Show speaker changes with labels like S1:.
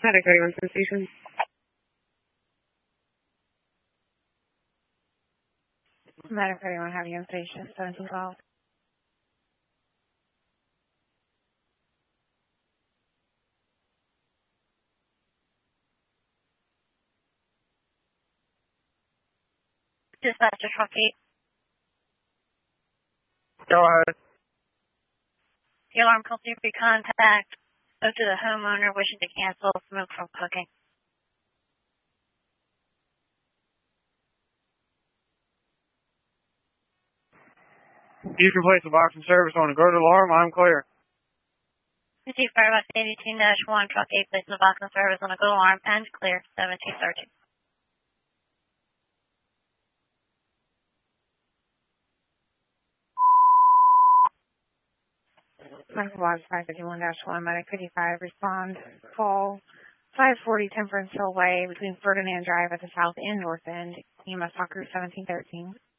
S1: Medic 31 station. Medic 31 having on station 1712.
S2: Dispatcher truck 8.
S3: Go ahead.
S2: The alarm call free contact. Go to the homeowner wishing to cancel smoke from cooking.
S3: You can place a box in service on a good alarm. I'm clear.
S2: Chief Firebus 82-1, truck 8, placing the box in service on a good alarm and clear 1713.
S1: Medical Box 551-1, Medic 55, respond, call 540 Temperance Hill Way between Ferdinand Drive at the south and north end, EMS Talk Group 1713.